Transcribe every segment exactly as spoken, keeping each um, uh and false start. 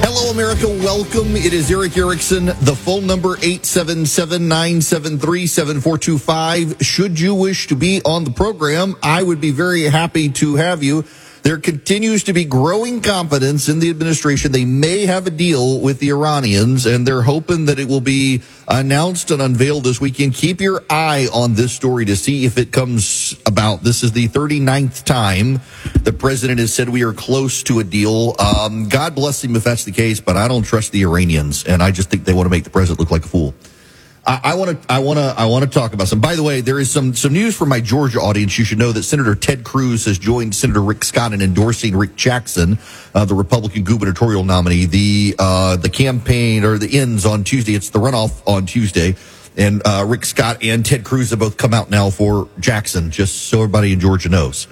Hello, America. Welcome. It is Erick Erickson. The phone number, eight seven seven, nine seven three, seven four two five. Should you wish to be on the program, I would be very happy to have you. There continues to be growing confidence in the administration. They may have a deal with the Iranians, and they're hoping that it will be announced and unveiled this weekend. Keep your eye on this story to see if it comes about. This is the thirty-ninth time the president has said we are close to a deal. Um, God bless him if that's the case, but I don't trust the Iranians, and I just think they want to make the president look like a fool. I want to, I want to, I want to talk about some. By the way, there is some, some news from my Georgia audience. You should know that Senator Ted Cruz has joined Senator Rick Scott in endorsing Rick Jackson, uh, the Republican gubernatorial nominee. The, uh, the campaign or the ends on Tuesday. It's the runoff on Tuesday. And, uh, Rick Scott and Ted Cruz have both come out now for Jackson, just so everybody in Georgia knows.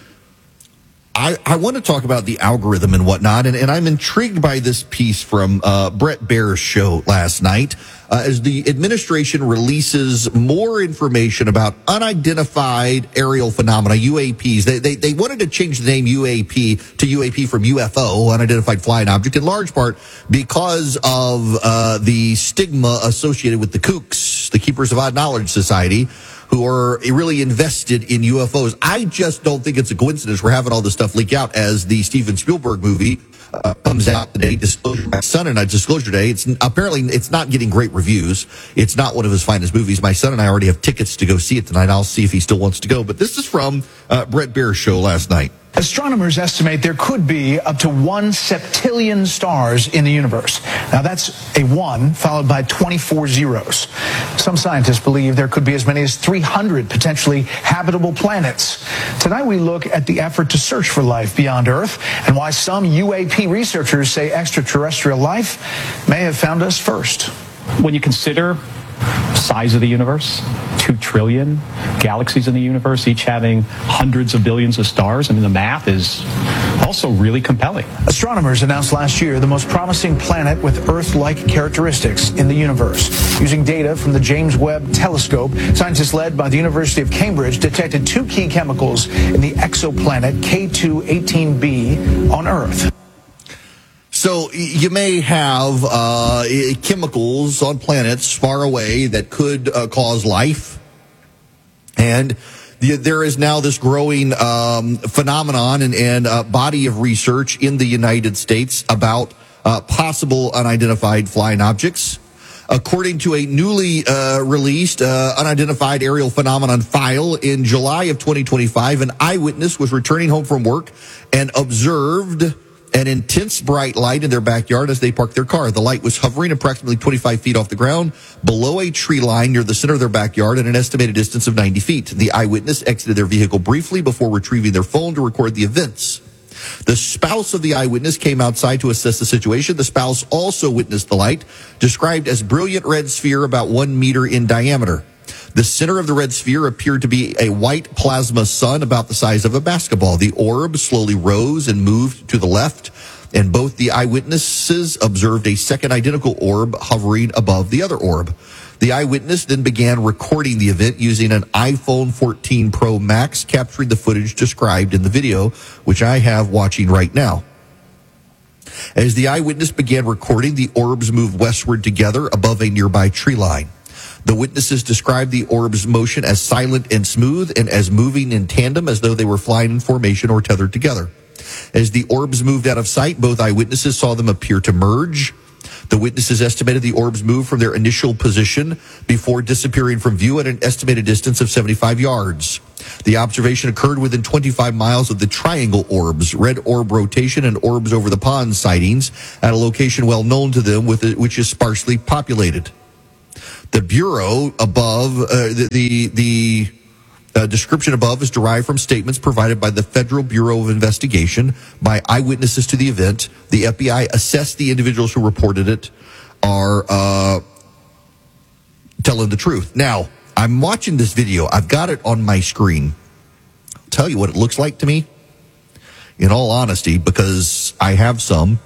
I, I want to talk about the algorithm and whatnot, and, and I'm intrigued by this piece from uh, Bret Baier's show last night uh, as the administration releases more information about unidentified aerial phenomena, U A Ps. They, they, they wanted to change the name U A P to U A P from U F O, unidentified flying object, in large part because of uh, the stigma associated with the kooks, the Keepers of Odd Knowledge Society, who are really invested in U F Os. I just don't think it's a coincidence we're having all this stuff leak out as the Steven Spielberg movie uh, comes out today. Disclosure, my son and I, Disclosure Day. It's apparently it's not getting great reviews. It's not one of his finest movies. My son and I already have tickets to go see it tonight. I'll see if he still wants to go. But this is from uh, Bret Baier's show last night. Astronomers estimate there could be up to one septillion stars in the universe. Now, that's a one followed by twenty-four zeros. Some scientists believe there could be as many as three hundred potentially habitable planets. Tonight, we look at the effort to search for life beyond Earth and why some U A P researchers say extraterrestrial life may have found us first. When you consider size of the universe, two trillion galaxies in the universe, each having hundreds of billions of stars. I mean, the math is also really compelling. Astronomers announced last year the most promising planet with Earth-like characteristics in the universe. Using data from the James Webb Telescope, scientists led by the University of Cambridge detected two key chemicals in the exoplanet K two eighteen b on Earth. So you may have uh, chemicals on planets far away that could uh, cause life. And the, there is now this growing um, phenomenon and, and uh, body of research in the United States about uh, possible unidentified flying objects. According to a newly uh, released uh, unidentified aerial phenomenon file in July of twenty twenty-five, an eyewitness was returning home from work and observed an intense bright light in their backyard as they parked their car. The light was hovering approximately twenty-five feet off the ground below a tree line near the center of their backyard at an estimated distance of ninety feet. The eyewitness exited their vehicle briefly before retrieving their phone to record the events. The spouse of the eyewitness came outside to assess the situation. The spouse also witnessed the light, described as brilliant red sphere about one meter in diameter. The center of the red sphere appeared to be a white plasma sun about the size of a basketball. The orb slowly rose and moved to the left, and both the eyewitnesses observed a second identical orb hovering above the other orb. The eyewitness then began recording the event using an iPhone fourteen Pro Max, capturing the footage described in the video, which I have watching right now. As the eyewitness began recording, the orbs moved westward together above a nearby tree line. The witnesses described the orb's motion as silent and smooth and as moving in tandem as though they were flying in formation or tethered together. As the orbs moved out of sight, both eyewitnesses saw them appear to merge. The witnesses estimated the orbs moved from their initial position before disappearing from view at an estimated distance of seventy-five yards. The observation occurred within twenty-five miles of the triangle orbs, red orb rotation, and orbs over the pond sightings at a location well known to them, with it, which is sparsely populated. The bureau above, uh, the the, the uh, description above is derived from statements provided by the Federal Bureau of Investigation by eyewitnesses to the event. The F B I assessed the individuals who reported it are uh, telling the truth. Now, I'm watching this video. I've got it on my screen. I'll tell you what it looks like to me, in all honesty, because I have some.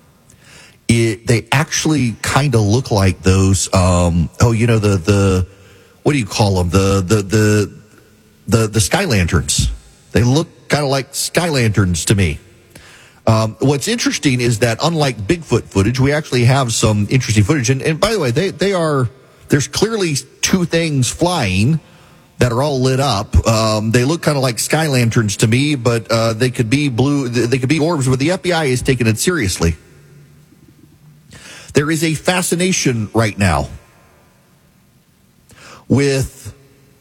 It, they actually kind of look like those, um, oh, you know, the, the, what do you call them? The, the, the, the, the sky lanterns. They look kind of like sky lanterns to me. Um, what's interesting is that unlike Bigfoot footage, we actually have some interesting footage. And, and by the way, they, they are, there's clearly two things flying that are all lit up. Um, they look kind of like sky lanterns to me, but uh, they could be blue, they could be orbs, but the F B I is taking it seriously. There is a fascination right now with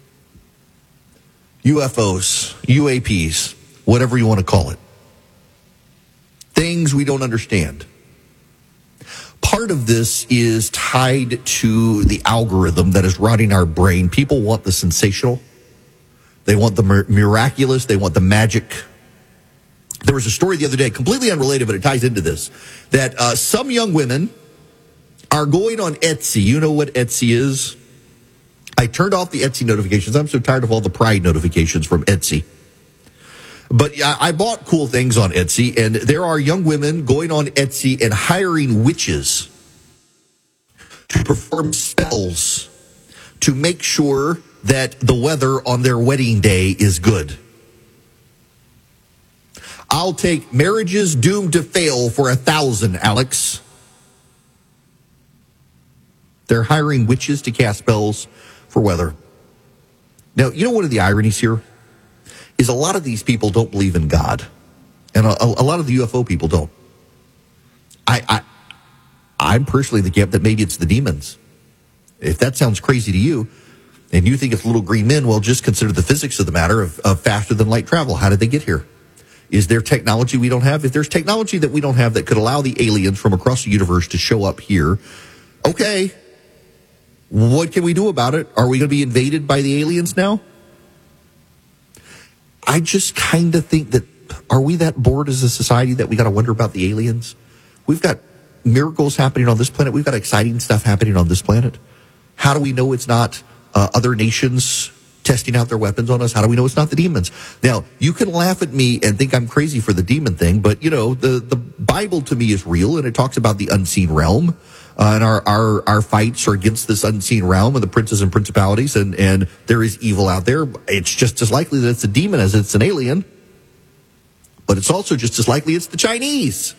U F Os, U A Ps, whatever you want to call it. Things we don't understand. Part of this is tied to the algorithm that is rotting our brain. People want the sensational. They want the mir- miraculous. They want the magic. There was a story the other day, completely unrelated, but it ties into this, that uh, some young women are going on Etsy. You know what Etsy is? I turned off the Etsy notifications. I'm so tired of all the Pride notifications from Etsy. But I bought cool things on Etsy, and there are young women going on Etsy and hiring witches to perform spells to make sure that the weather on their wedding day is good. I'll take marriages doomed to fail for a thousand, Alex. They're hiring witches to cast spells for weather. Now, you know one of the ironies here is a lot of these people don't believe in God. And a, a lot of the U F O people don't. I, I, I'm personally the camp that maybe it's the demons. If that sounds crazy to you, and you think it's little green men, well, just consider the physics of the matter of, of faster than light travel. How did they get here? Is there technology we don't have? If there's technology that we don't have that could allow the aliens from across the universe to show up here, okay, what can we do about it? Are we going to be invaded by the aliens now? I just kind of think that, are we that bored as a society that we got to wonder about the aliens? We've got miracles happening on this planet. We've got exciting stuff happening on this planet. How do we know it's not uh, other nations testing out their weapons on us? How do we know it's not the demons? Now, you can laugh at me and think I'm crazy for the demon thing, but, you know, the, the Bible to me is real, and it talks about the unseen realm. Uh, and our, our, our fights are against this unseen realm of the princes and principalities, and, and there is evil out there. It's just as likely that it's a demon as it's an alien. But it's also just as likely it's the Chinese.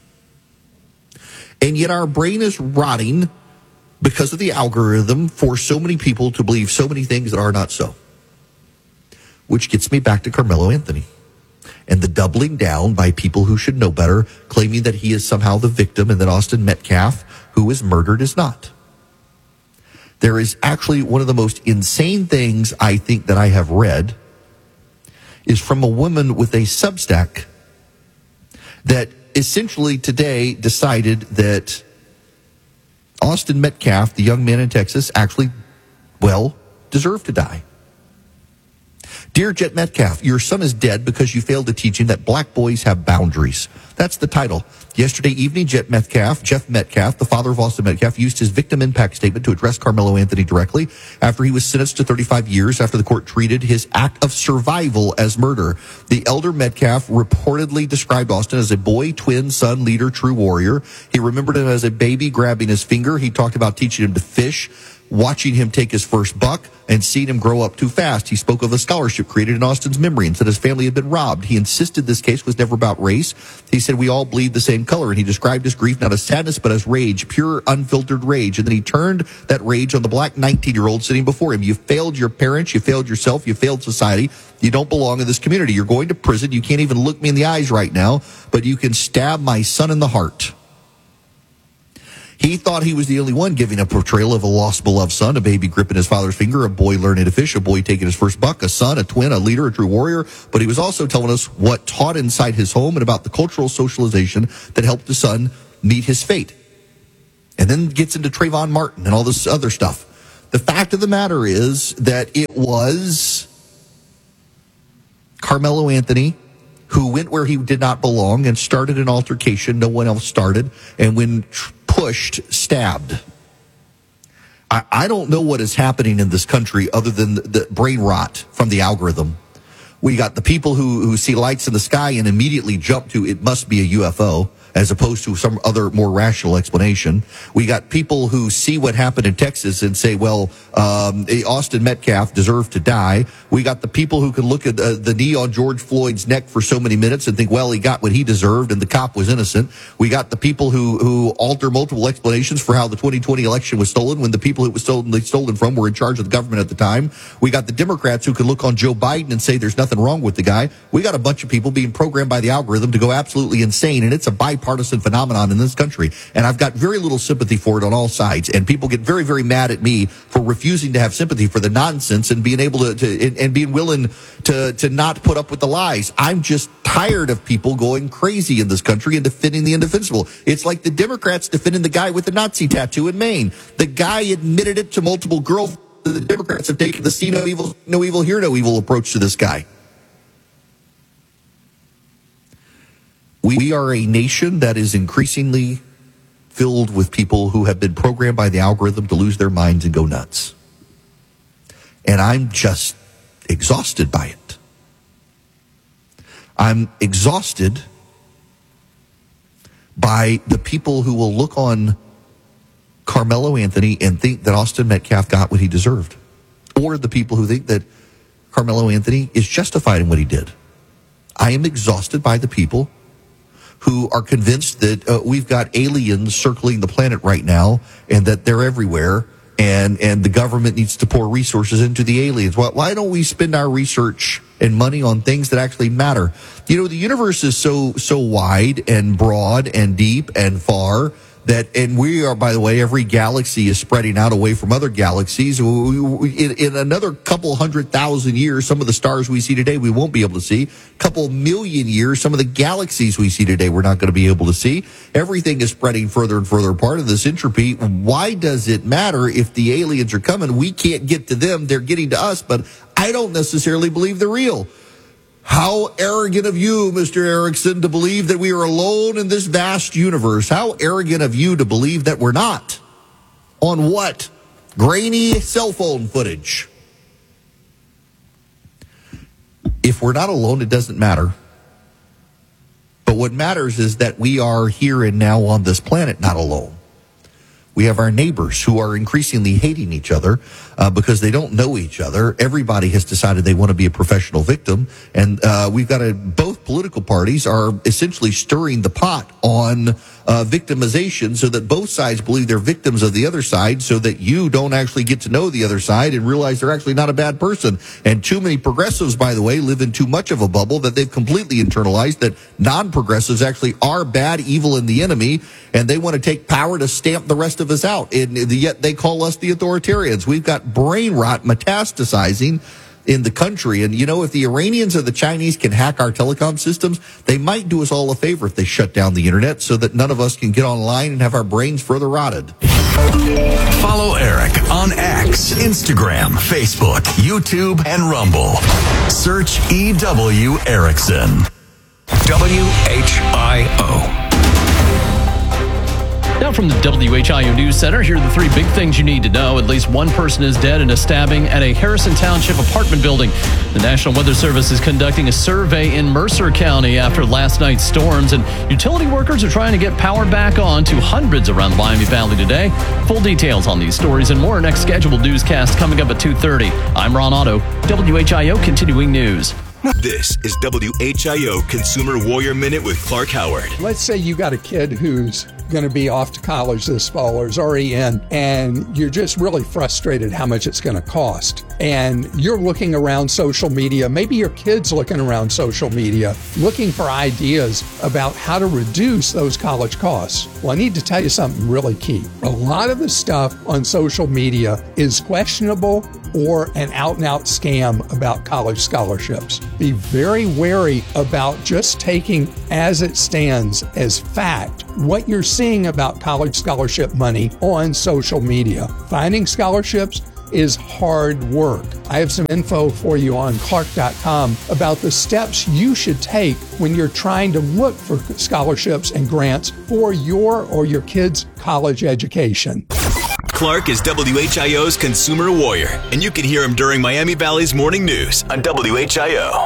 And yet our brain is rotting because of the algorithm for so many people to believe so many things that are not so. Which gets me back to Carmelo Anthony and the doubling down by people who should know better, claiming that he is somehow the victim and that Austin Metcalf, who is murdered, is not. There is actually one of the most insane things I think that I have read is from a woman with a Substack that essentially today decided that Austin Metcalf, the young man in Texas, actually, well, deserved to die. Dear Jet Metcalf, your son is dead because you failed to teach him that black boys have boundaries. That's the title. Yesterday evening, Jet Metcalf, Jeff Metcalf, the father of Austin Metcalf, used his victim impact statement to address Carmelo Anthony directly after he was sentenced to thirty-five years after the court treated his act of survival as murder. The elder Metcalf reportedly described Austin as a boy, twin, son, leader, true warrior. He remembered him as a baby grabbing his finger. He talked about teaching him to fish, watching him take his first buck, and seeing him grow up too fast. He spoke of a scholarship created in Austin's memory and said his family had been robbed. He insisted this case was never about race. He said we all bleed the same color, and he described his grief not as sadness but as rage, pure unfiltered rage. And then he turned that rage on the black nineteen-year-old sitting before him. You failed your parents, you failed yourself, you failed society. You don't belong in this community. You're going to prison. You can't even look me in the eyes right now, but you can stab my son in the heart. He thought he was the only one giving a portrayal of a lost, beloved son, a baby gripping his father's finger, a boy learning to fish, a boy taking his first buck, a son, a twin, a leader, a true warrior. But he was also telling us what taught inside his home and about the cultural socialization that helped his son meet his fate. And then gets into Trayvon Martin and all this other stuff. The fact of the matter is that it was Carmelo Anthony who went where he did not belong and started an altercation no one else started, and when pushed, stabbed. I, I don't know what is happening in this country other than the, the brain rot from the algorithm. We got the people who, who see lights in the sky and immediately jump to it must be a U F O. as opposed to some other more rational explanation. We got people who see what happened in Texas and say, well, um, Austin Metcalf deserved to die. We got the people who can look at the, the knee on George Floyd's neck for so many minutes and think, well, he got what he deserved and the cop was innocent. We got the people who, who alter multiple explanations for how the twenty twenty election was stolen when the people it was stolen, stolen from were in charge of the government at the time. We got the Democrats who could look on Joe Biden and say there's nothing wrong with the guy. We got a bunch of people being programmed by the algorithm to go absolutely insane, and it's a bipartisan phenomenon in this country. And I've got very little sympathy for it on all sides, and people get very, very mad at me for refusing to have sympathy for the nonsense and being able to, to and, and being willing to, to not put up with the lies. I'm just tired of people going crazy in this country and defending the indefensible. It's like the Democrats defending the guy with the Nazi tattoo in Maine. The guy admitted it to multiple girls. The Democrats have taken the see no evil, no evil, hear no evil approach to this guy. We are a nation that is increasingly filled with people who have been programmed by the algorithm to lose their minds and go nuts. And I'm just exhausted by it. I'm exhausted by the people who will look on Carmelo Anthony and think that Austin Metcalf got what he deserved, or the people who think that Carmelo Anthony is justified in what he did. I am exhausted by the people who are convinced that uh, we've got aliens circling the planet right now and that they're everywhere, and, and the government needs to pour resources into the aliens. Why, why don't we spend our research and money on things that actually matter? You know, the universe is so so wide and broad and deep and far that, and we are, by the way, every galaxy is spreading out away from other galaxies. We, we, in, in another couple hundred thousand years, some of the stars we see today we won't be able to see. Couple million years, some of the galaxies we see today we're not going to be able to see. Everything is spreading further and further apart of this entropy. Why does it matter if the aliens are coming? We can't get to them. They're getting to us, but I don't necessarily believe they're real. How arrogant of you, Mister Erickson, to believe that we are alone in this vast universe. How arrogant of you to believe that we're not. On what? Grainy cell phone footage. If we're not alone, it doesn't matter. But what matters is that we are here and now on this planet not alone. We have our neighbors who are increasingly hating each other uh, because they don't know each other. Everybody has decided they want to be a professional victim. And uh, we've got a, both political parties are essentially stirring the pot on uh, victimization so that both sides believe they're victims of the other side, so that you don't actually get to know the other side and realize they're actually not a bad person. And too many progressives, by the way, live in too much of a bubble that they've completely internalized that non-progressives actually are bad, evil, and the enemy, and they want to take power to stamp the rest of us out. And yet they call us the authoritarians. We've got brain rot metastasizing in the country. And, you know, if the Iranians or the Chinese can hack our telecom systems, they might do us all a favor if they shut down the internet so that none of us can get online and have our brains further rotted. Follow Eric on X, Instagram, Facebook, YouTube, and Rumble. Search E W Erickson. W H I O. Now from the W H I O News Center, here are the three big things you need to know. At least one person is dead in a stabbing at a Harrison Township apartment building. The National Weather Service is conducting a survey in Mercer County after last night's storms, and utility workers are trying to get power back on to hundreds around the Miami Valley today. Full details on these stories and more next scheduled newscast coming up at two thirty. I'm Ron Otto, W H I O Continuing News. This is W H I O Consumer Warrior Minute with Clark Howard. Let's say you got a kid who's going to be off to college this fall or is already in, and you're just really frustrated how much it's going to cost. And you're looking around social media, maybe your kid's looking around social media, looking for ideas about how to reduce those college costs. Well, I need to tell you something really key. A lot of the stuff on social media is questionable or an out-and-out scam about college scholarships. Be very wary about just taking as it stands as fact what you're seeing about college scholarship money on social media. Finding scholarships is hard work. I have some info for you on Clark dot com about the steps you should take when you're trying to look for scholarships and grants for your or your kids' college education. Clark is W H I O's Consumer Warrior, and you can hear him during Miami Valley's morning news on W H I O.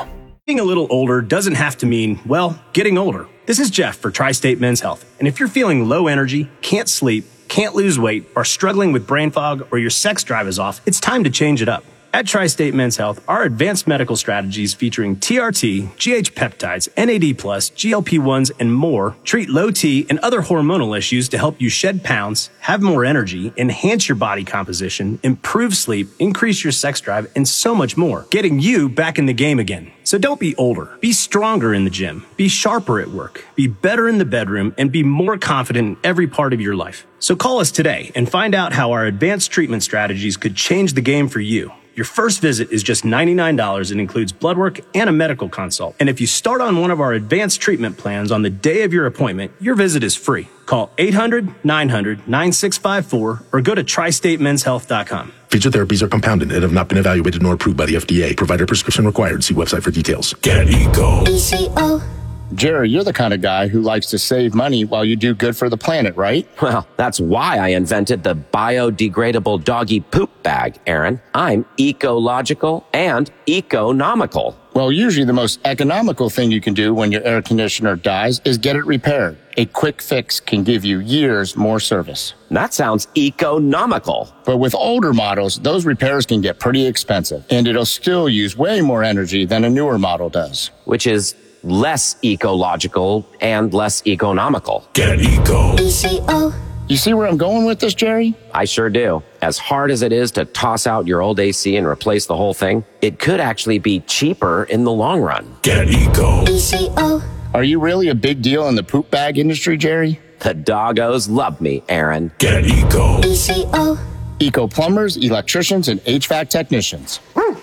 Being a little older doesn't have to mean, well, getting older. This is Jeff for Tri-State Men's Health. And if you're feeling low energy, can't sleep, can't lose weight, are struggling with brain fog, or your sex drive is off, it's time to change it up. At Tri-State Men's Health, our advanced medical strategies featuring T R T, G H peptides, N A D plus, G L P ones, and more treat low T and other hormonal issues to help you shed pounds, have more energy, enhance your body composition, improve sleep, increase your sex drive, and so much more, getting you back in the game again. So don't be older. Be stronger in the gym. Be sharper at work. Be better in the bedroom, and be more confident in every part of your life. So call us today and find out how our advanced treatment strategies could change the game for you. Your first visit is just ninety-nine dollars and includes blood work and a medical consult. And if you start on one of our advanced treatment plans on the day of your appointment, your visit is free. Call eight hundred, nine hundred, nine six five four or go to tri state men's health dot com. Feature therapies are compounded and have not been evaluated nor approved by the F D A. Provider prescription required. See website for details. Get Eco. E C O. Jerry, you're the kind of guy who likes to save money while you do good for the planet, right? Well, that's why I invented the biodegradable doggy poop bag, Aaron. I'm ecological and economical. Well, usually the most economical thing you can do when your air conditioner dies is get it repaired. A quick fix can give you years more service. That sounds economical. But with older models, those repairs can get pretty expensive, and it'll still use way more energy than a newer model does. Which is less ecological and less economical. Get Eco. E C O. You see where I'm going with this, Jerry? I sure do. As hard as it is to toss out your old A C and replace the whole thing, it could actually be cheaper in the long run. Get Eco. E C O. Are you really a big deal in the poop bag industry, Jerry? The doggos love me, Aaron. Get Eco. E C O. Eco plumbers, electricians, and H V A C technicians.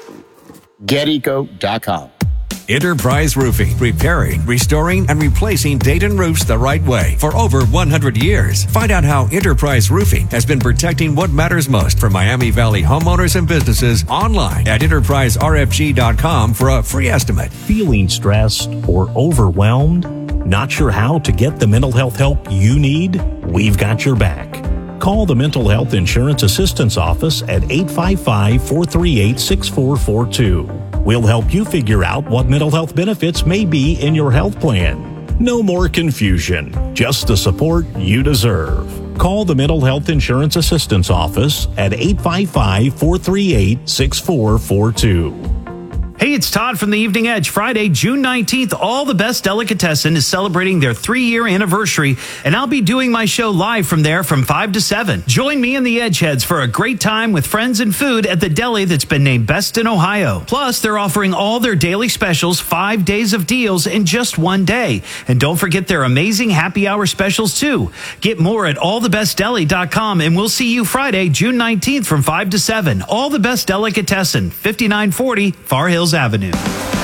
get eco dot com. Enterprise Roofing, repairing, restoring, and replacing Dayton roofs the right way for over one hundred years. Find out how Enterprise Roofing has been protecting what matters most for Miami Valley homeowners and businesses online at enterprise r f g dot com for a free estimate. Feeling stressed or overwhelmed? Not sure how to get the mental health help you need? We've got your back. Call the Mental Health Insurance Assistance Office at eight five five, four three eight, six four four two. We'll help you figure out what mental health benefits may be in your health plan. No more confusion, just the support you deserve. Call the Mental Health Insurance Assistance Office at eight five five, four three eight, six four four two. Hey, it's Todd from the Evening Edge. Friday, June nineteenth, All the Best Delicatessen is celebrating their three-year anniversary, and I'll be doing my show live from there from five to seven. Join me and the Edgeheads for a great time with friends and food at the deli that's been named Best in Ohio. Plus, they're offering all their daily specials, five days of deals in just one day. And don't forget their amazing happy hour specials, too. Get more at all the best deli dot com, and we'll see you Friday, June nineteenth from five to seven. All the Best Delicatessen, fifty-nine forty Far Hills Avenue.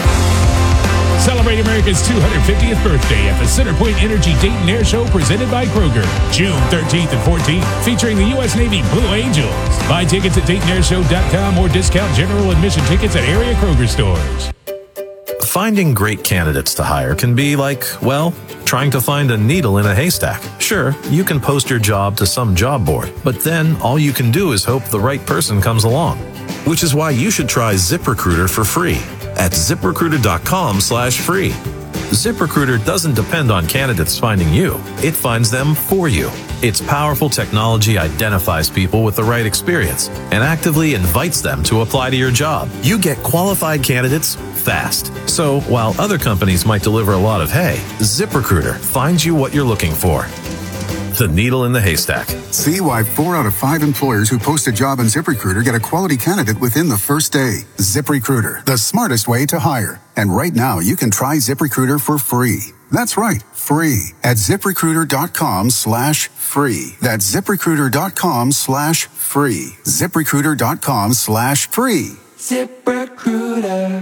Celebrate America's two hundred fiftieth birthday at the Centerpoint Energy Dayton Air Show presented by Kroger. June thirteenth and fourteenth, featuring the U S Navy Blue Angels. Buy tickets at dayton air show dot com or discount general admission tickets at area Kroger stores. Finding great candidates to hire can be like, well, trying to find a needle in a haystack. Sure, you can post your job to some job board, but then all you can do is hope the right person comes along. Which is why you should try ZipRecruiter for free at zip recruiter dot com slash free. ZipRecruiter doesn't depend on candidates finding you. It finds them for you. Its powerful technology identifies people with the right experience and actively invites them to apply to your job. You get qualified candidates fast. So while other companies might deliver a lot of hay, ZipRecruiter finds you what you're looking for. The needle in the haystack. See why four out of five employers who post a job on ZipRecruiter get a quality candidate within the first day. ZipRecruiter, the smartest way to hire. And right now, you can try ZipRecruiter for free. That's right, free at zip recruiter dot com slash free. That's zip recruiter dot com slash free. zip recruiter dot com slash free. ZipRecruiter.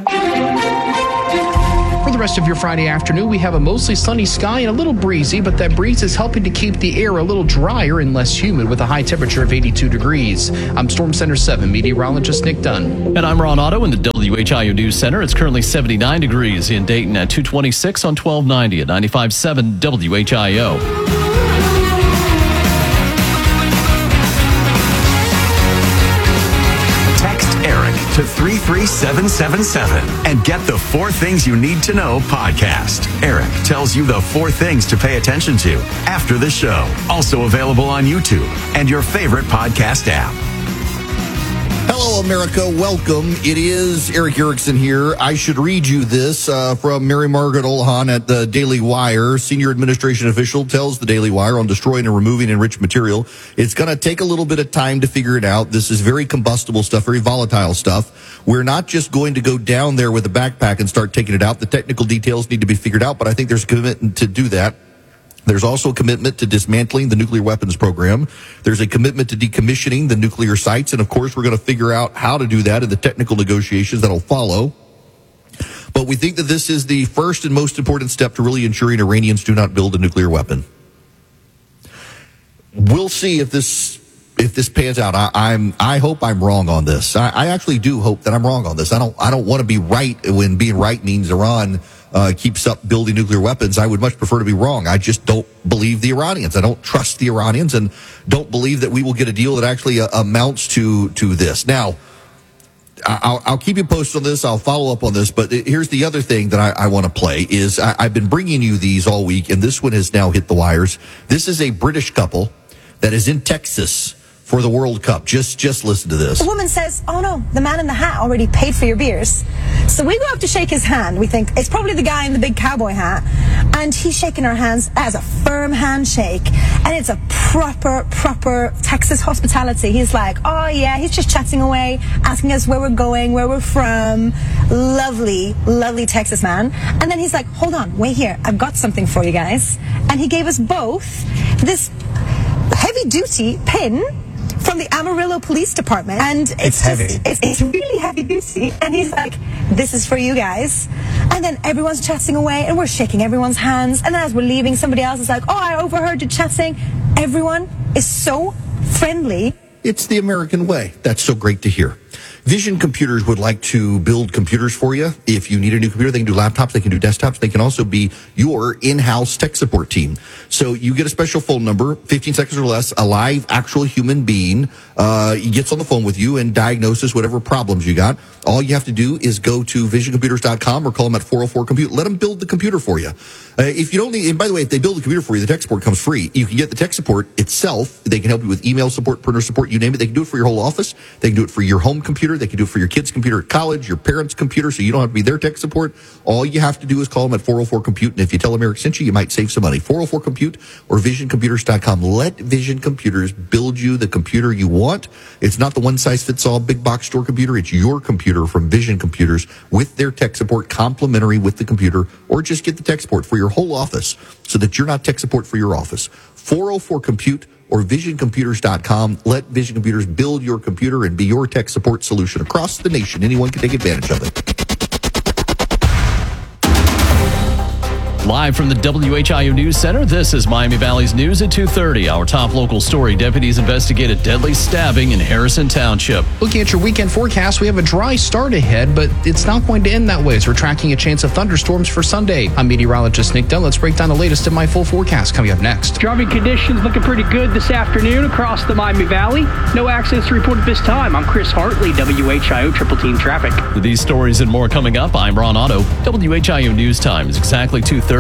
For the rest of your Friday afternoon, we have a mostly sunny sky and a little breezy, but that breeze is helping to keep the air a little drier and less humid with a high temperature of eighty-two degrees. I'm Storm Center seven meteorologist Nick Dunn. And I'm Ron Otto in the W H I O News Center. It's currently seventy-nine degrees in Dayton at two twenty-six on twelve ninety at ninety-five point seven W H I O. Text Eric to three three seven seven seven and get the Four Things You Need to Know podcast. Eric tells you the four things to pay attention to after the show. Also available on YouTube and your favorite podcast app. Hello, America. Welcome. It is Eric Erickson here. I should read you this uh, from Mary Margaret Olahan at the Daily Wire. Senior administration official tells the Daily Wire on destroying and removing enriched material. It's going to take a little bit of time to figure it out. This is very combustible stuff, very volatile stuff. We're not just going to go down there with a backpack and start taking it out. The technical details need to be figured out, but I think there's a commitment to do that. There's also a commitment to dismantling the nuclear weapons program. There's a commitment to decommissioning the nuclear sites. And, of course, we're going to figure out how to do that in the technical negotiations that'll follow. But we think that this is the first and most important step to really ensuring Iranians do not build a nuclear weapon. We'll see if this if this pans out. I, I'm I hope I'm wrong on this. I, I actually do hope that I'm wrong on this. I don't I don't want to be right when being right means Iran Uh, keeps up building nuclear weapons. I would much prefer to be wrong. I just don't believe the Iranians. I don't trust the Iranians and don't believe that we will get a deal that actually uh, amounts to to this. Now, I'll, I'll keep you posted on this. I'll follow up on this. But here's the other thing that I, I want to play is I, I've been bringing you these all week, and this one has now hit the wires. This is a British couple that is in Texas for the World Cup. Just just listen to this. The woman says, oh no, the man in the hat already paid for your beers. So we go up to shake his hand. We think it's probably the guy in the big cowboy hat. And he's shaking our hands as a firm handshake. And it's a proper, proper Texas hospitality. He's like, oh yeah, he's just chatting away, asking us where we're going, where we're from. Lovely, lovely Texas man. And then he's like, hold on, wait here. I've got something for you guys. And he gave us both this heavy duty pin from the Amarillo Police Department, and it's, it's just, heavy. It's, it's really heavy duty. And he's like, "This is for you guys." And then everyone's chatting away, and we're shaking everyone's hands. And then as we're leaving, somebody else is like, "Oh, I overheard you chatting." Everyone is so friendly. It's the American way. That's so great to hear. Vision Computers would like to build computers for you. If you need a new computer, they can do laptops, they can do desktops, they can also be your in-house tech support team. So you get a special phone number, fifteen seconds or less, a live, actual human being uh, gets on the phone with you and diagnoses whatever problems you got. All you have to do is go to vision computers dot com or call them at four oh four compute. Let them build the computer for you. Uh, if you don't need, and by the way, if they build the computer for you, the tech support comes free. You can get the tech support itself. They can help you with email support, printer support, you name it. They can do it for your whole office. They can do it for your home computer. They can do it for your kid's computer at college, your parents' computer, so you don't have to be their tech support. All you have to do is call them at four oh four compute, and if you tell them Eric sent you, you might save some money. four oh four compute or vision computers dot com. Let Vision Computers build you the computer you want. It's not the one-size-fits-all big box store computer. It's your computer from Vision Computers with their tech support, complimentary with the computer, or just get the tech support for your whole office so that you're not tech support for your office. four oh four compute or vision computers dot com. Let Vision Computers build your computer and be your tech support solution across the nation. Anyone can take advantage of it. Live from the W H I O News Center, this is Miami Valley's News at two thirty. Our top local story, deputies investigate a deadly stabbing in Harrison Township. Looking at your weekend forecast, we have a dry start ahead, but it's not going to end that way as we're tracking a chance of thunderstorms for Sunday. I'm meteorologist Nick Dunn. Let's break down the latest in my full forecast coming up next. Driving conditions looking pretty good this afternoon across the Miami Valley. No accidents reported this time. I'm Chris Hartley, W H I O Triple Team Traffic. With these stories and more coming up, I'm Ron Otto. W H I O News Time is exactly two thirty.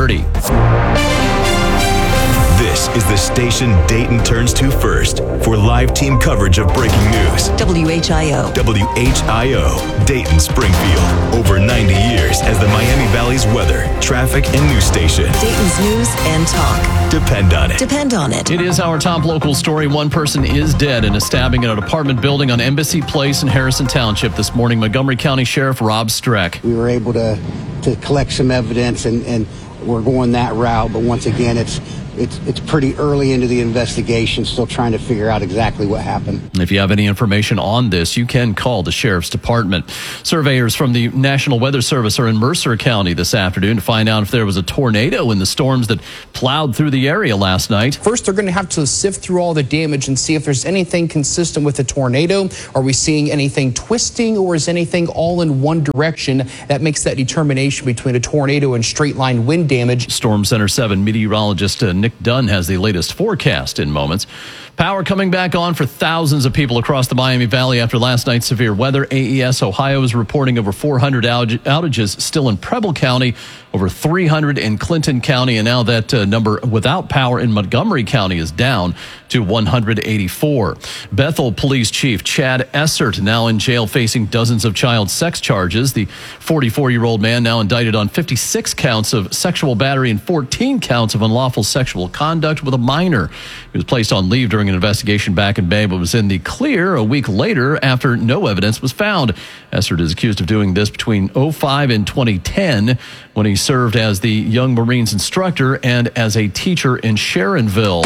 This is the station Dayton turns to first for live team coverage of breaking news. W H I O. W H I O, Dayton Springfield. Over ninety years as the Miami Valley's weather, traffic, and news station. Dayton's news and talk. Depend on it. Depend on it. It is our top local story. One person is dead in a stabbing at an apartment building on Embassy Place in Harrison Township this morning. Montgomery County Sheriff Rob Streck. We were able to, to collect some evidence, and, and we're going that route. But once again, it's It's it's pretty early into the investigation, still trying to figure out exactly what happened. If you have any information on this, you can call the Sheriff's Department. Surveyors from the National Weather Service are in Mercer County this afternoon to find out if there was a tornado in the storms that plowed through the area last night. First, they're going to have to sift through all the damage and see if there's anything consistent with a tornado. Are we seeing anything twisting, or is anything all in one direction? That makes that determination between a tornado and straight line wind damage. Storm Center seven meteorologist uh, Nick Nick Dunn has the latest forecast in moments. Power coming back on for thousands of people across the Miami Valley after last night's severe weather. A E S Ohio is reporting over four hundred outages still in Preble County, over three hundred in Clinton County, and now that uh, number without power in Montgomery County is down to one hundred eighty-four. Bethel Police Chief Chad Essert now in jail facing dozens of child sex charges. The forty-four-year-old man now indicted on fifty-six counts of sexual battery and fourteen counts of unlawful sexual conduct with a minor. He was placed on leave during an investigation back in May, but was in the clear a week later after no evidence was found. Essert is accused of doing this between oh five and twenty ten when he served as the Young Marines instructor and as a teacher in Sharonville.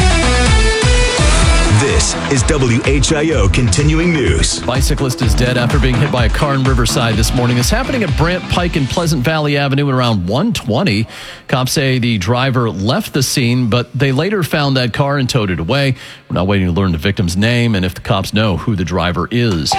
This is W H I O Continuing News. Bicyclist is dead after being hit by a car in Riverside this morning. It's happening at Brant Pike and Pleasant Valley Avenue at around one twenty. Cops say the driver left the scene, but they later found that car and towed it away. We're now waiting to learn the victim's name and if the cops know who the driver is.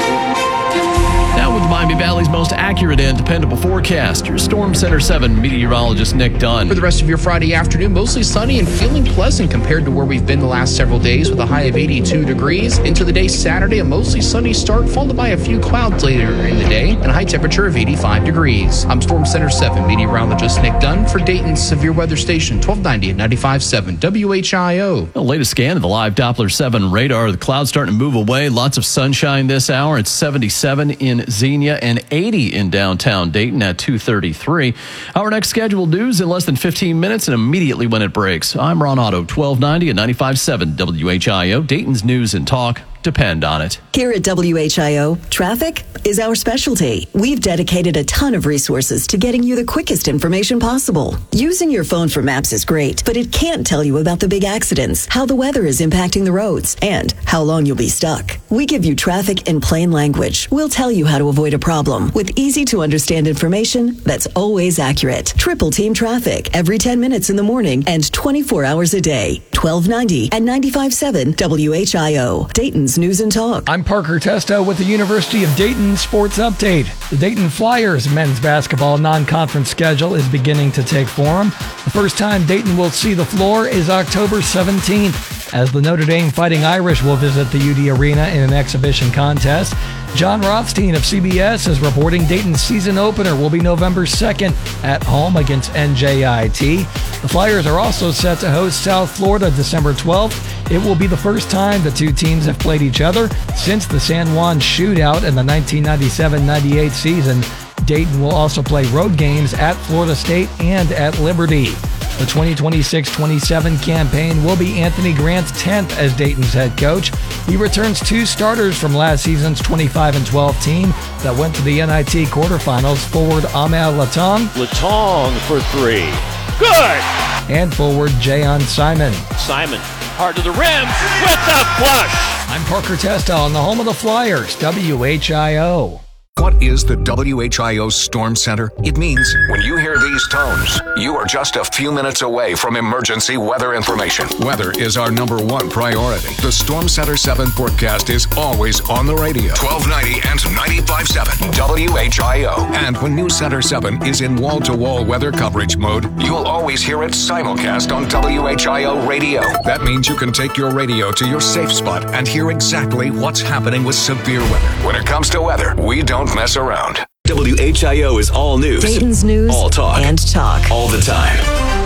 Now with Miami Valley's most accurate and dependable forecast, your Storm Center seven meteorologist Nick Dunn. For the rest of your Friday afternoon, mostly sunny and feeling pleasant compared to where we've been the last several days with a high of eighty-two degrees. Into the day Saturday, a mostly sunny start followed by a few clouds later in the day and a high temperature of eighty-five degrees. I'm Storm Center seven meteorologist Nick Dunn for Dayton's Severe Weather Station, twelve ninety and ninety-five point seven W H I O. The latest scan of the live Doppler seven radar. The clouds starting to move away. Lots of sunshine this hour. It's seventy-seven in Xenia and eighty in downtown Dayton at two thirty-three. Our next scheduled news in less than fifteen minutes and immediately when it breaks. I'm Ron Otto, twelve ninety and ninety-five point seven W H I O. Dayton's news and talk. Depend on it. Here at W H I O, traffic is our specialty. We've dedicated a ton of resources to getting you the quickest information possible. Using your phone for maps is great, but it can't tell you about the big accidents, how the weather is impacting the roads, and how long you'll be stuck. We give you traffic in plain language. We'll tell you how to avoid a problem with easy to understand information that's always accurate. Triple Team Traffic every ten minutes in the morning and twenty-four hours a day. twelve ninety and ninety-five point seven W H I O. Dayton's News and Talk. I'm Parker Testo with the University of Dayton Sports Update. The Dayton Flyers men's basketball non-conference schedule is beginning to take form. The first time Dayton will see the floor is October seventeenth, as the Notre Dame Fighting Irish will visit the U D Arena in an exhibition contest. John Rothstein of C B S is reporting Dayton's season opener will be November second at home against N J I T. The Flyers are also set to host South Florida December twelfth. It will be the first time the two teams have played each other since the San Juan shootout in the nineteen ninety-seven ninety-eight season. Dayton will also play road games at Florida State and at Liberty. The twenty twenty-six twenty-seven campaign will be Anthony Grant's tenth as Dayton's head coach. He returns two starters from last season's twenty-five and twelve team that went to the N I T quarterfinals. Forward Ahmed Latong. Latong for three. Good! And forward Jayon Simon. Simon, hard to the rim with the flush. I'm Parker Testo on the home of the Flyers, W H I O. What is the W H I O Storm Center? It means when you hear these tones, you are just a few minutes away from emergency weather information. Weather is our number one priority. The Storm Center seven forecast is always on the radio. twelve ninety and ninety-five point seven W H I O. And when News Center seven is in wall-to-wall weather coverage mode, you'll always hear it simulcast on W H I O radio. That means you can take your radio to your safe spot and hear exactly what's happening with severe weather. When it comes to weather, we don't mess around. W H I O is all news. Dayton's news all talk. and talk. All the time.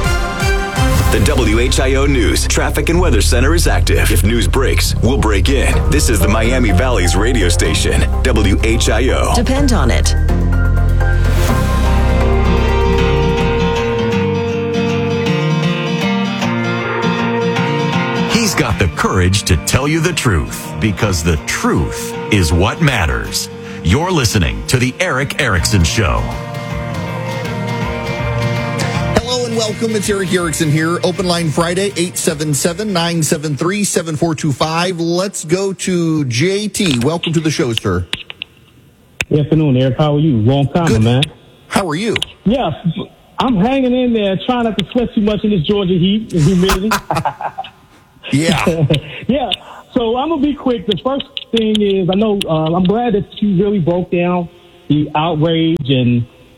The W H I O News Traffic and Weather Center is active. If news breaks, we'll break in. This is the Miami Valley's radio station, W H I O. Depend on it. He's got the courage to tell you the truth, because the truth is what matters. You're listening to The Eric Erickson Show. Hello and welcome. It's Eric Erickson here. Open line Friday, eight seven seven, nine seven three, seven four two five. Let's go to J T. Welcome to the show, sir. Good afternoon, Eric. How are you? Long time, Good. man. How are you? Yeah, I'm hanging in there, trying not to sweat too much in this Georgia heat and humidity. Yeah. Yeah. So I'm going to be quick. The first thing is, I know, uh, I'm glad that you really broke down the outrage and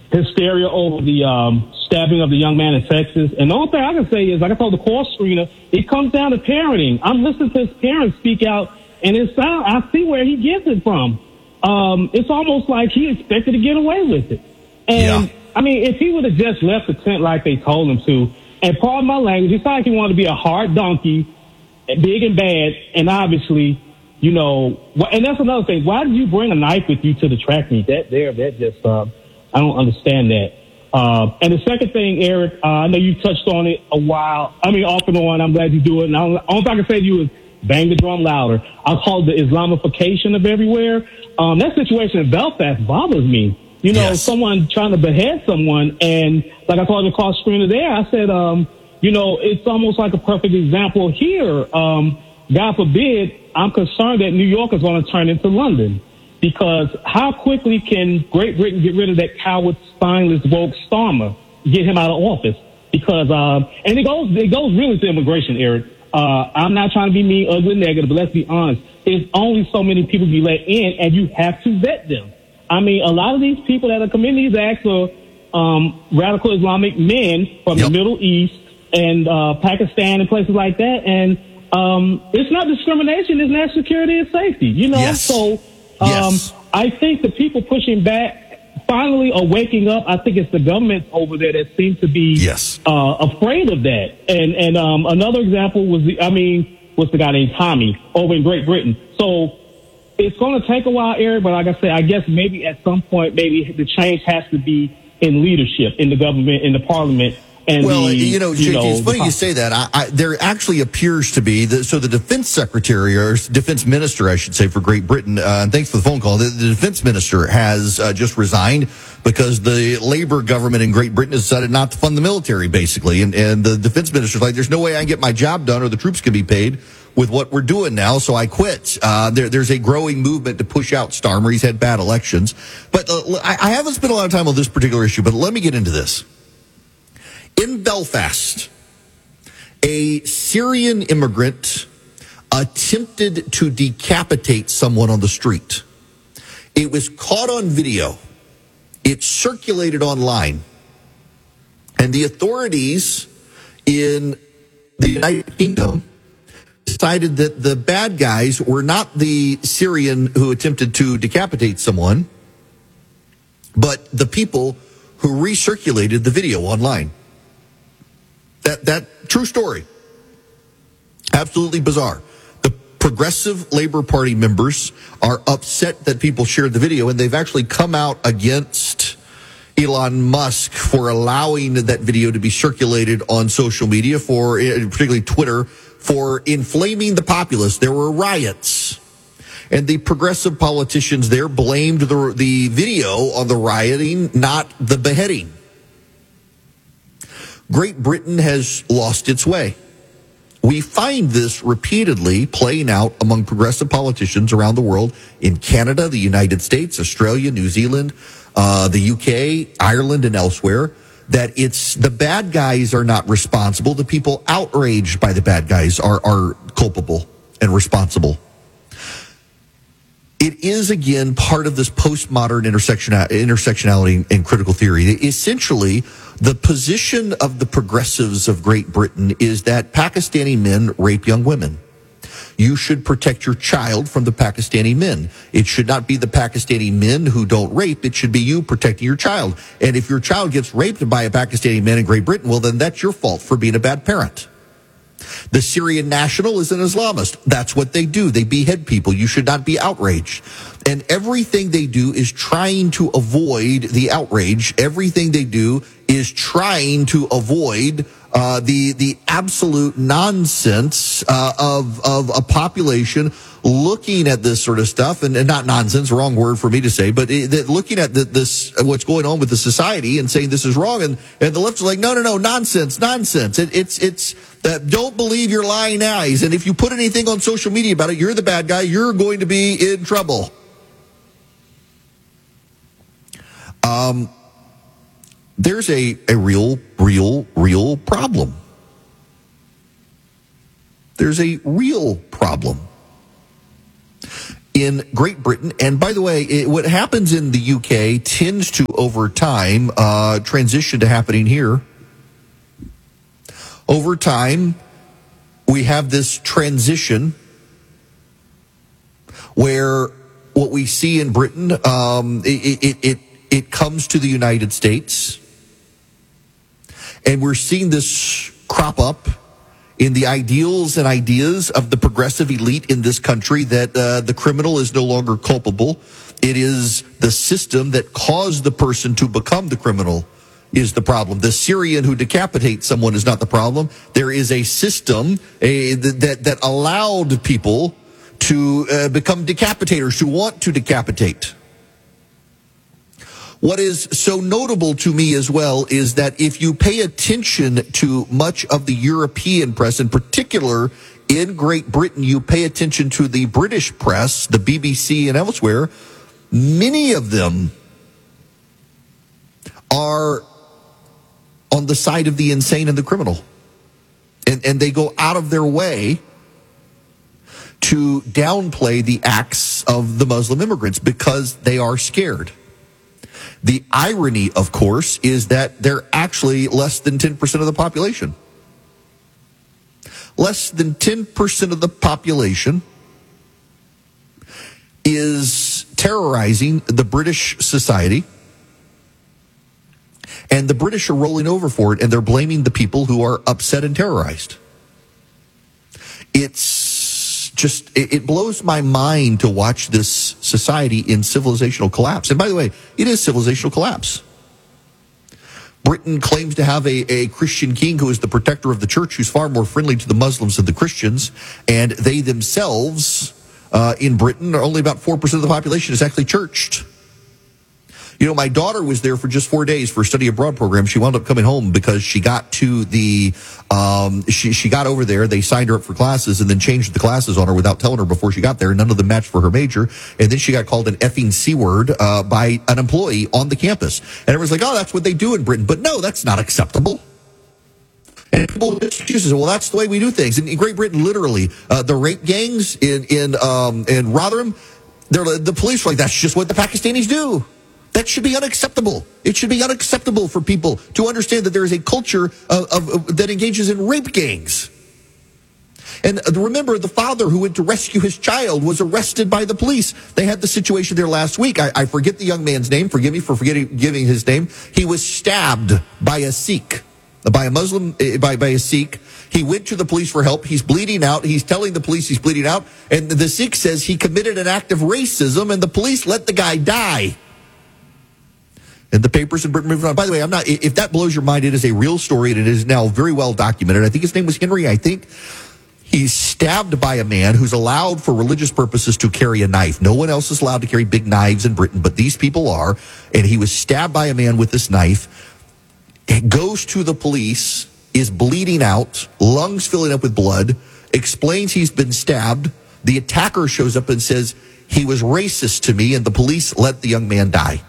hysteria over the um, stabbing of the young man in Texas. And the only thing I can say is, like I told the call screener, it comes down to parenting. I'm listening to his parents speak out, and it's sound, I see where he gets it from. Um, it's almost like he expected to get away with it. And, yeah. I mean, if he would have just left the tent like they told him to, and pardon my language, it's like he wanted to be a hard donkey, big and bad, and obviously, you know, and that's another thing. Why did you bring a knife with you to the track meet? That there, that just, uh, I don't understand that. Uh, and the second thing, Eric, uh, I know you touched on it a while. I mean, off and on. I'm glad you do it. And all I can say to you is bang the drum louder. I'll call it the Islamification of everywhere. Um, that situation in Belfast bothers me. You know, yes. someone trying to behead someone. And like I told the call screener there, I said, um, you know, it's almost like a perfect example here. Um, God forbid, I'm concerned that New York is going to turn into London. Because how quickly can Great Britain get rid of that coward, spineless, woke Starmer, get him out of office? Because, um, and it goes, it goes really to immigration, Eric. Uh, I'm not trying to be mean, ugly, negative, but let's be honest. There's only so many people you let in, and you have to vet them. I mean, a lot of these people that are committing these acts are um, radical Islamic men from yep. the Middle East and uh, Pakistan and places like that. And um, it's not discrimination; it's national security and safety. You know, yes. so. Um, yes. I think the people pushing back finally are waking up. I think it's the governments over there that seem to be yes. uh, afraid of that. And and um, another example was the, I mean, was the guy named Tommy over in Great Britain. So it's going to take a while, Eric, but like I said, I guess maybe at some point, maybe the change has to be in leadership, in the government, in the parliament. And well, the, you know, you J T, know, it's funny the, you say that. I, I, there actually appears to be, the, so the defense secretary, or defense minister, I should say, for Great Britain, uh, and thanks for the phone call, the, the defense minister has uh, just resigned because the Labour government in Great Britain has decided not to fund the military, basically. And, and the defense minister's like, there's no way I can get my job done or the troops can be paid with what we're doing now, so I quit. Uh, there, there's a growing movement to push out Starmer. He's had bad elections. But uh, I, I haven't spent a lot of time on this particular issue, but let me get into this. In Belfast, a Syrian immigrant attempted to decapitate someone on the street. It was caught on video. It circulated online. And the authorities in the United Kingdom decided that the bad guys were not the Syrian who attempted to decapitate someone, but the people who recirculated the video online. That that true story. Absolutely bizarre. The Progressive Labour Party members are upset that people shared the video, and they've actually come out against Elon Musk for allowing that video to be circulated on social media, for particularly Twitter, for inflaming the populace. There were riots, and the progressive politicians there blamed the the video on the rioting, not the beheading. Great Britain has lost its way. We find this repeatedly playing out among progressive politicians around the world, in Canada, the United States, Australia, New Zealand, uh, the U K, Ireland, and elsewhere, that it's the bad guys are not responsible. The people outraged by the bad guys are, are culpable and responsible. It is, again, part of this postmodern intersectional, intersectionality and critical theory. Essentially, the position of the progressives of Great Britain is that Pakistani men rape young women. You should protect your child from the Pakistani men. It should not be the Pakistani men who don't rape. It should be you protecting your child. And if your child gets raped by a Pakistani man in Great Britain, well, then that's your fault for being a bad parent. The Syrian national is an Islamist. That's what they do. They behead people. You should not be outraged. And everything they do is trying to avoid the outrage. Everything they do is trying to avoid uh, the the absolute nonsense uh, of of a population looking at this sort of stuff, and, and not nonsense, wrong word for me to say, but it, looking at the, this what's going on with the society and saying this is wrong, and, and the left is like, no, no, no, nonsense, nonsense. It, it's it's uh, don't believe your lying eyes, and if you put anything on social media about it, you're the bad guy. You're going to be in trouble. Um, there's a a real, real, real problem. There's a real problem. in Great Britain. And by the way, it, what happens in the U K tends to, over time, uh, transition to happening here. Over time, we have this transition where what we see in Britain, um, it, it, it, it comes to the United States. And we're seeing this crop up in the ideals and ideas of the progressive elite in this country that uh, the criminal is no longer culpable. It is the system that caused the person to become the criminal is the problem. The Syrian who decapitates someone is not the problem. There is a system a, that, that allowed people to uh, become decapitators, to want to decapitate. What is so notable to me as well is that if you pay attention to much of the European press, in particular in Great Britain, you pay attention to the British press, the B B C and elsewhere, many of them are on the side of the insane and the criminal. And, and they go out of their way to downplay the acts of the Muslim immigrants because they are scared. The irony, of course, is that they're actually less than ten percent of the population. Less than ten percent of the population is terrorizing the British society, and the British are rolling over for it, and they're blaming the people who are upset and terrorized. It's just, it blows my mind to watch this society in civilizational collapse. And by the way, it is civilizational collapse. Britain claims to have a, a Christian king who is the protector of the church, who's far more friendly to the Muslims than the Christians, and they themselves uh, in Britain are only about four percent of the population is actually churched. You know, my daughter was there for just four days for a study abroad program. She wound up coming home because she got to the, um, she, she got over there. They signed her up for classes and then changed the classes on her without telling her before she got there. None of them matched for her major. And then she got called an effing C word, uh, by an employee on the campus. And everyone's like, oh, that's what they do in Britain. But no, that's not acceptable. And people excuses, well, that's the way we do things. In, in Great Britain, literally, uh, the rape gangs in, in, um, in Rotherham, they're, the police were like, that's just what the Pakistanis do. That should be unacceptable. It should be unacceptable for people to understand that there is a culture of, of, of that engages in rape gangs. And remember, the father who went to rescue his child was arrested by the police. They had the situation there last week. I, I forget the young man's name. Forgive me for forgetting giving his name. He was stabbed by a Sikh, by a Muslim, by, by a Sikh. He went to the police for help. He's bleeding out. He's telling the police he's bleeding out. And the Sikh says he committed an act of racism, and the police let the guy die. And the papers in Britain moving on. By the way, I'm not, if that blows your mind, it is a real story, and it is now very well documented. I think his name was Henry. I think he's stabbed by a man who's allowed for religious purposes to carry a knife. No one else is allowed to carry big knives in Britain, but these people are. And he was stabbed by a man with this knife. It goes to the police, is bleeding out, lungs filling up with blood, explains he's been stabbed. The attacker shows up and says, he was racist to me, and the police let the young man die.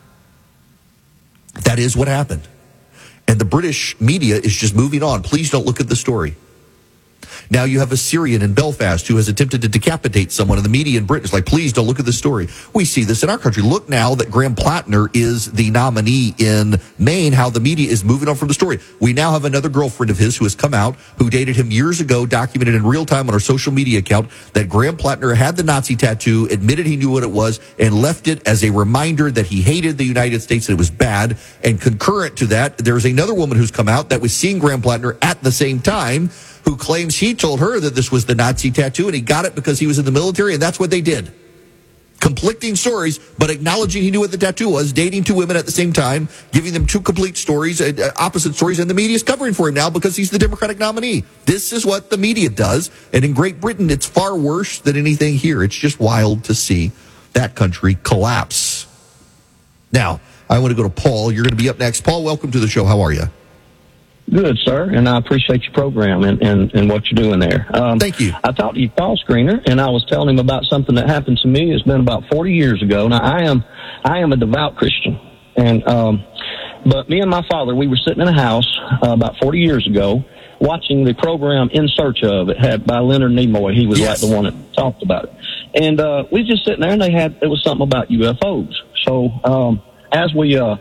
That is what happened. And the British media is just moving on. Please don't look at the story. Now you have a Syrian in Belfast who has attempted to decapitate someone, and the media in Britain is like, please don't look at the story. We see this in our country. Look now that Graham Plattner is the nominee in Maine, how the media is moving on from the story. We now have another girlfriend of his who has come out, who dated him years ago, documented in real time on her social media account, that Graham Plattner had the Nazi tattoo, admitted he knew what it was, and left it as a reminder that he hated the United States and it was bad. And concurrent to that, there's another woman who's come out that was seeing Graham Plattner at the same time, who claims he told her that this was the Nazi tattoo and he got it because he was in the military, and that's what they did. Conflicting stories, but acknowledging he knew what the tattoo was, dating two women at the same time, giving them two complete stories, uh, opposite stories, and the media's covering for him now because he's the Democratic nominee. This is what the media does, and in Great Britain, it's far worse than anything here. It's just wild to see that country collapse. Now, I want to go to Paul. You're going to be up next. Paul, welcome to the show. How are you? Good, sir, and I appreciate your program and, and, and what you're doing there. Um, Thank you. I talked to your call screener, and I was telling him about something that happened to me. It's been about forty years ago. Now, I am I am a devout Christian, and um, but me and my father, we were sitting in a house uh, about forty years ago watching the program In Search Of. It had by Leonard Nimoy. He was yes. like the one that talked about it. And uh, we was just sitting there, and they had, it was something about U F Os. So um, as we uh,